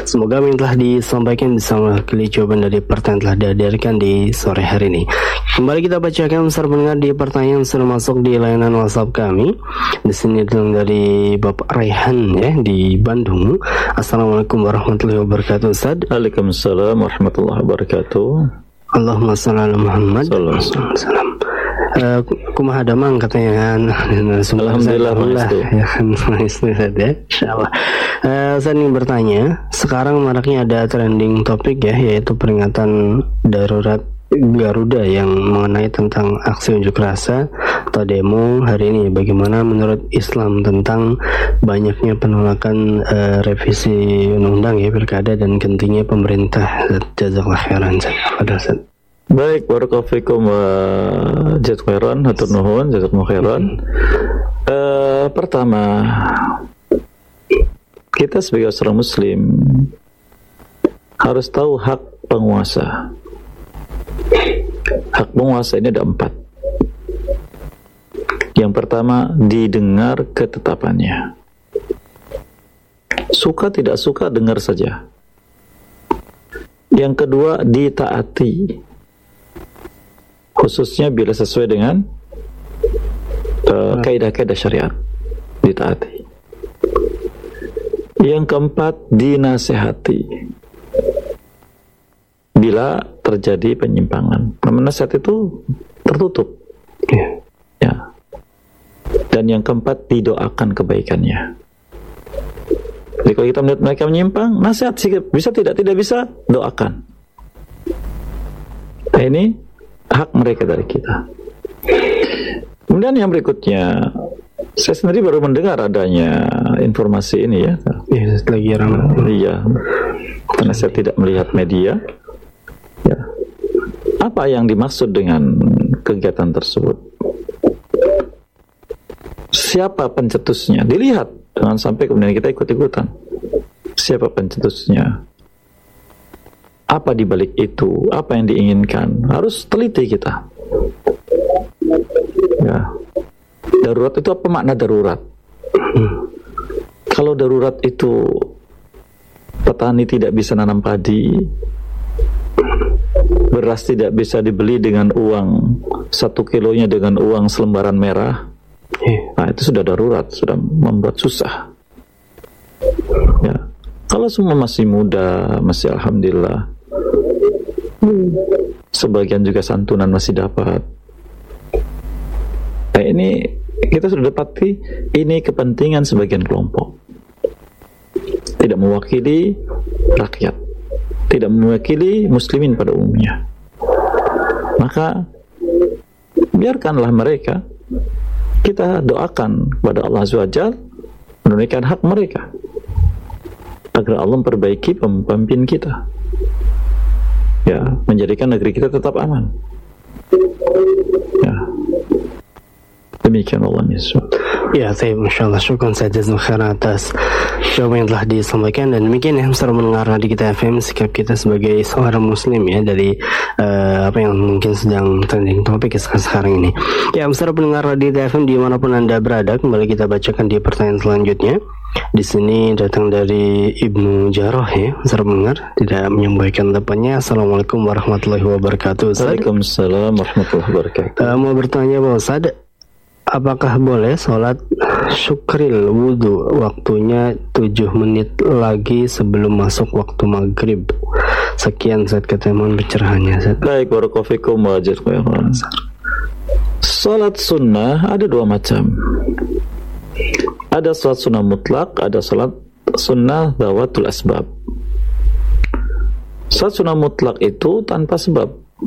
Semoga yang telah disampaikan bisa mewakili jawaban dari pertanyaan telah dihadirkan di sore hari ini. Kembali kita bacakan besar pendengar di pertanyaan sudah masuk di layanan WhatsApp kami. Di sini datang dari Bapak Raihan ya di Bandung. Assalamualaikum warahmatullahi wabarakatuh, Ustaz. Waalaikumsalam warahmatullahi wabarakatuh. Allahumma shalli ala Muhammad. Salam. Kumaha damang katanya kan. Alhamdulillah ya kan. Insyaallah. Saya ingin bertanya, sekarang maraknya ada trending topik ya, yaitu peringatan darurat Garuda yang mengenai tentang aksi unjuk rasa atau demo hari ini. Bagaimana menurut Islam tentang banyaknya penolakan revisi undang-undang ya pilkada dan gentingnya pemerintah? Jazakallahu khairan. Baik, barakallahu fikum wa jazakumullahu khairan, hatur nuhun, jazakumullahu khairan. Pertama, kita sebagai seorang muslim harus tahu hak penguasa. Hak penguasa ini ada 4. Yang pertama, didengar ketetapannya. Suka tidak suka, dengar saja. Yang kedua, ditaati, khususnya bila sesuai dengan kaidah-kaidah syariat, ditaati. Yang keempat, dinasehati bila terjadi penyimpangan. Nasihat itu tertutup ya. Dan yang keempat, didoakan kebaikannya. Jadi kalau kita melihat mereka menyimpang, nasihat bisa, tidak bisa, doakan. Nah, ini hak mereka dari kita. Kemudian yang berikutnya, saya sendiri baru mendengar adanya informasi ini ya. Lagi ramai. Iya. Karena saya tidak melihat media. Ya. Apa yang dimaksud dengan kegiatan tersebut? Siapa pencetusnya? Dilihat, jangan sampai kemudian kita ikut-ikutan. Siapa pencetusnya? Apa di balik itu? Apa yang diinginkan? Harus teliti kita. Ya. Darurat itu apa makna darurat? Kalau darurat itu petani tidak bisa nanam padi, beras tidak bisa dibeli dengan uang 1 kilonya dengan uang selembaran merah, nah itu sudah darurat, sudah membuat susah. Ya. Kalau semua masih muda, masih alhamdulillah, sebagian juga santunan masih dapat. Nah ini kita sudah dapati, ini kepentingan sebagian kelompok, tidak mewakili rakyat, tidak mewakili muslimin pada umumnya. Maka biarkanlah mereka, kita doakan kepada Allah Azza wa Jalla menunaikan hak mereka agar Allah memperbaiki pemimpin kita, ya, menjadikan negeri kita tetap aman. Ya. Demikian Allah SWT. Ya, saya masya Allah, syukur saja khairan atas jawaban yang telah disampaikan. Dan demikian ya, besar mendengar di kita FM, sikap kita sebagai seorang muslim ya, dari apa yang mungkin sedang trending topik sekarang ini. Ya, besar pendengar di FM dimanapun Anda berada, kembali kita bacakan di pertanyaan selanjutnya. Di sini datang dari Ibnu Jarrah ya, besar pendengar, tidak menyampaikan depannya. Assalamualaikum warahmatullahi wabarakatuh. Waalaikumsalam warahmatullahi wabarakatuh. Mau bertanya Pak Ustaz, apakah boleh sholat syukril wudhu waktunya 7 menit lagi sebelum masuk waktu maghrib? Sekian Ustaz, kata mohon pencerahannya Ustaz. Baik, barakallahu fikum wa jazakumullahu khairan. Salat sunnah ada 2 macam. Ada salat sunnah mutlak, ada salat sunnah dawatul asbab. Salat sunnah mutlak itu tanpa sebab.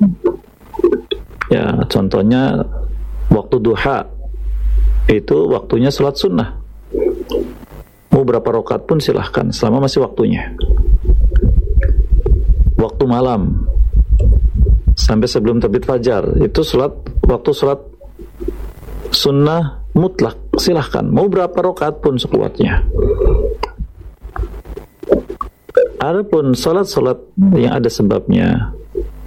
Ya, contohnya waktu duha, itu waktunya salat sunnah. Mau berapa rakaat pun silahkan, selama masih waktunya. Waktu malam sampai sebelum terbit fajar, itu waktu salat sunnah mutlak, silahkan. Mau berapa rakaat pun sekuatnya. Adapun salat-salat yang ada sebabnya,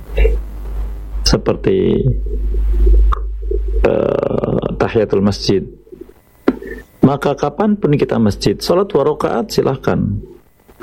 seperti tahiyatul masjid, maka kapanpun kita masjid, salat 2 rakaat silahkan.